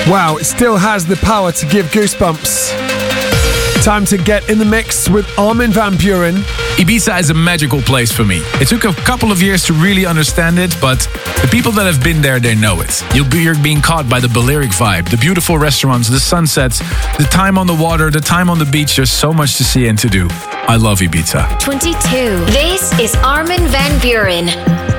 Wow, it still has the power to give goosebumps. Time to get in the mix with Armin van Buuren. Ibiza is a magical place for me. It took a couple of years to really understand it, but the people that have been there, they know it. You're being caught by the Balearic vibe, the beautiful restaurants, the sunsets, the time on the water, the time on the beach. There's so much to see and to do. I love Ibiza. 22. This is Armin van Buuren.